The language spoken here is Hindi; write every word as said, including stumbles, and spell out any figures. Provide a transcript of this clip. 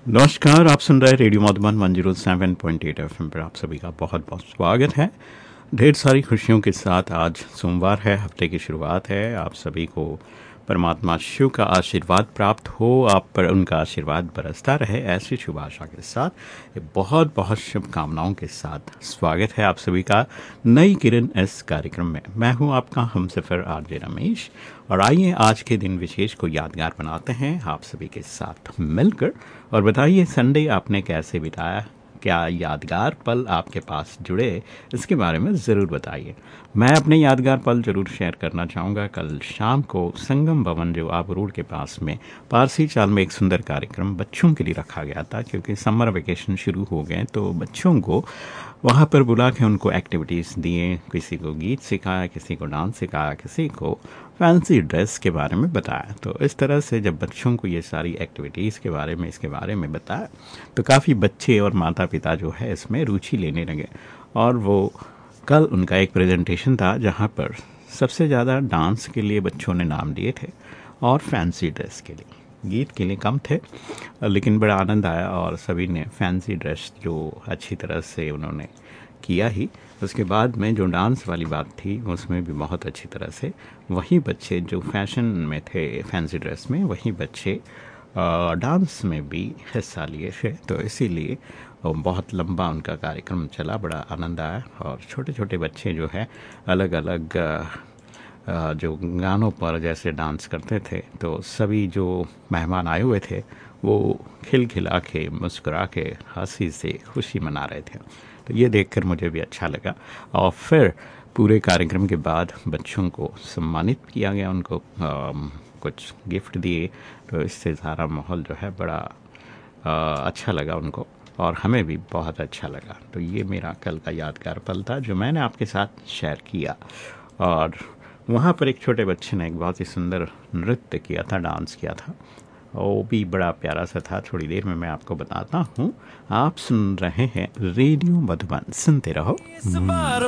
नमस्कार, आप सुन रहे हैं radio Madhuban one zero seven point eight FM पर। आप सभी का बहुत बहुत स्वागत है। ढेर सारी खुशियों के साथ आज सोमवार है, हफ्ते की शुरुआत है। आप सभी को परमात्मा शिव का आशीर्वाद प्राप्त हो, आप पर उनका आशीर्वाद बरसता रहे, ऐसी शुभ आशा के साथ बहुत बहुत शुभकामनाओं के साथ स्वागत है आप सभी का नई किरण इस कार्यक्रम में। मैं हूं आपका हमसफर आरजे रमेश, और आइए आज के दिन विशेष को यादगार बनाते हैं आप सभी के साथ मिलकर। और बताइए संडे आपने कैसे बिताया, क्या यादगार पल आपके पास जुड़े, इसके बारे में ज़रूर बताइए। मैं अपने यादगार पल ज़रूर शेयर करना चाहूँगा। कल शाम को संगम भवन जो आबू रोड के पास में पारसी चाल में एक सुंदर कार्यक्रम बच्चों के लिए रखा गया था, क्योंकि समर वेकेशन शुरू हो गए तो बच्चों को वहाँ पर बुला के उनको एक्टिविटीज़ दिए। किसी को गीत सिखाया, किसी को डांस सिखाया, किसी को फैंसी ड्रेस के बारे में बताया। तो इस तरह से जब बच्चों को ये सारी एक्टिविटीज़ के बारे में इसके बारे में बताया तो काफ़ी बच्चे और माता पिता जो है इसमें रुचि लेने लगे। और वो कल उनका एक प्रेजेंटेशन था जहाँ पर सबसे ज़्यादा डांस के लिए बच्चों ने नाम दिए थे और फैंसी ड्रेस के लिए। गीत के लिए कम थे, लेकिन बड़ा आनंद आया और सभी ने फैंसी ड्रेस जो अच्छी तरह से उन्होंने किया ही। उसके बाद में जो डांस वाली बात थी उसमें भी बहुत अच्छी तरह से वही बच्चे जो फैशन में थे फैंसी ड्रेस में, वही बच्चे डांस में भी हिस्सा लिए थे। तो इसीलिए बहुत लंबा उनका कार्यक्रम चला, बड़ा आनंद आया। और छोटे छोटे बच्चे जो है अलग अलग जो गानों पर जैसे डांस करते थे, तो सभी जो मेहमान आए हुए थे वो खिलखिला के मुस्कुरा के हंसी से खुशी मना रहे थे। तो ये देखकर मुझे भी अच्छा लगा। और फिर पूरे कार्यक्रम के बाद बच्चों को सम्मानित किया गया, उनको आ, कुछ गिफ्ट दिए। तो इससे सारा माहौल जो है बड़ा आ, अच्छा लगा उनको, और हमें भी बहुत अच्छा लगा। तो ये मेरा कल का यादगार पल था जो मैंने आपके साथ शेयर किया। और वहाँ पर एक छोटे बच्चे ने एक बहुत ही सुंदर नृत्य किया था, डांस किया था, वो भी बड़ा प्यारा सा था। थोड़ी देर में मैं आपको बताता हूँ। आप सुन रहे हैं रेडियो मधुबन, सुनते रहो।